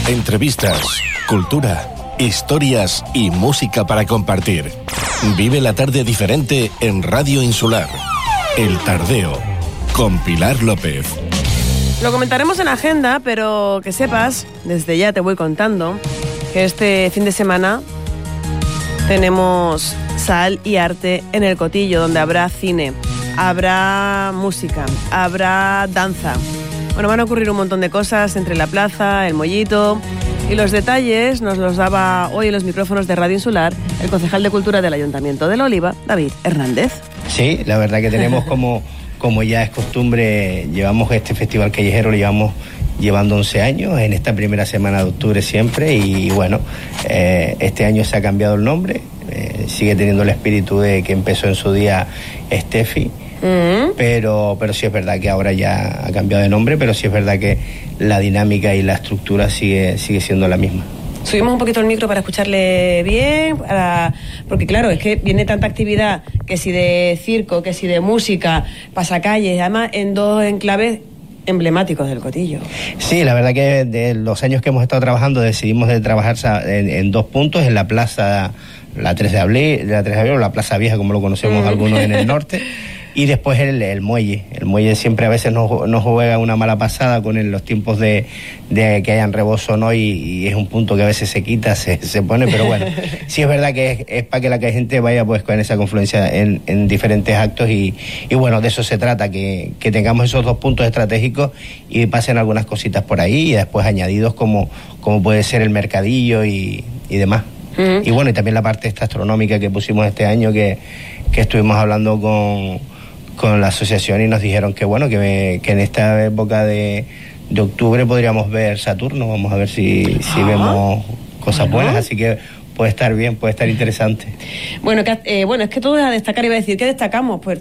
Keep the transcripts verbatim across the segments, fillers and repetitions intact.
Entrevistas, cultura, historias y música para compartir. Vive la tarde diferente en Radio Insular. El Tardeo, con Pilar López. Lo comentaremos en agenda, pero que sepas, desde ya te voy contando, que este fin de semana tenemos Sal y Arte en el Cotillo, donde habrá cine, habrá música, habrá danza. Bueno, van a ocurrir un montón de cosas entre la plaza, el Mollito, y los detalles nos los daba hoy en los micrófonos de Radio Insular el concejal de Cultura del Ayuntamiento de La Oliva, David Hernández. Sí, la verdad que tenemos como, como ya es costumbre, llevamos este festival callejero, lo llevamos llevando once años, en esta primera semana de octubre siempre, y bueno, eh, este año se ha cambiado el nombre, eh, sigue teniendo el espíritu de que empezó en su día Steffi. Uh-huh. Pero, pero sí es verdad que ahora ya ha cambiado de nombre, pero sí es verdad que la dinámica y la estructura sigue, sigue siendo la misma. Subimos un poquito el micro para escucharle bien, para... porque claro, es que viene tanta actividad, que si de circo, que si de música, pasacalles, además en dos enclaves emblemáticos del Cotillo. Sí, la verdad que de los años que hemos estado trabajando decidimos de trabajar en, en dos puntos, en la plaza, la tres de abril, la tres de abril, o la Plaza Vieja, como lo conocemos mm. algunos en el norte. Y después el, el muelle. El muelle siempre a veces nos, nos juega una mala pasada con el, los tiempos de, de que hayan rebozo, ¿no? Y, y es un punto que a veces se quita, se, se pone, pero bueno, sí es verdad que es, es para que la que gente vaya pues con esa confluencia en, en diferentes actos y, y bueno, de eso se trata, que, que tengamos esos dos puntos estratégicos y pasen algunas cositas por ahí y después añadidos como, como puede ser el mercadillo y, y demás. Uh-huh. Y bueno, y también la parte esta astronómica que pusimos este año, que, que estuvimos hablando con... con la asociación y nos dijeron que bueno, que, me, que en esta época de, de octubre podríamos ver Saturno, vamos a ver si, si vemos cosas bueno. buenas, así que puede estar bien, puede estar interesante. Bueno, que, eh, bueno, es que todo es a destacar, iba a decir, ¿qué destacamos? Pues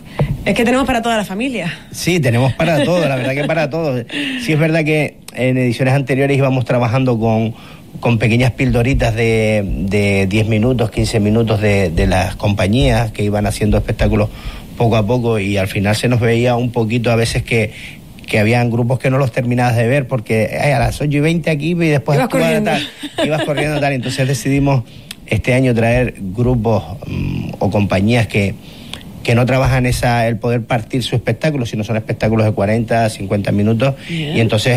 es que tenemos para toda la familia. Sí, tenemos para todo, la verdad que para todo. Sí es verdad que en ediciones anteriores íbamos trabajando con... con pequeñas pildoritas de, de diez minutos, quince minutos de, de las compañías que iban haciendo espectáculos poco a poco y al final se nos veía un poquito a veces que, que habían grupos que no los terminabas de ver porque ay, a las ocho y veinte aquí y después ibas corriendo tal, ibas corriendo tal, entonces decidimos este año traer grupos um, o compañías que que no trabajan esa el poder partir su espectáculo, sino son espectáculos de cuarenta, cincuenta minutos. Bien. Y entonces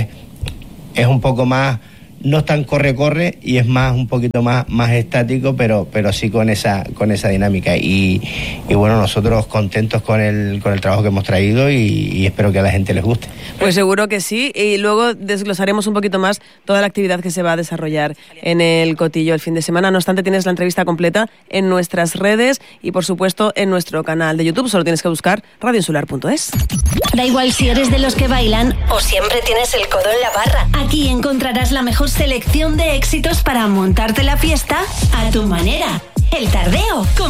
es un poco más no es tan corre-corre y es más un poquito más, más estático, pero, pero sí con esa, con esa dinámica. Y, y bueno, nosotros contentos con el, con el trabajo que hemos traído y, y espero que a la gente les guste. Pues seguro que sí, y luego desglosaremos un poquito más toda la actividad que se va a desarrollar en el Cotillo el fin de semana. No obstante, tienes la entrevista completa en nuestras redes y por supuesto en nuestro canal de YouTube. Solo tienes que buscar radio insular punto es. Da igual si eres de los que bailan o siempre tienes el codo en la barra. Aquí encontrarás la mejor selección de éxitos para montarte la fiesta a tu manera. El Tardeo.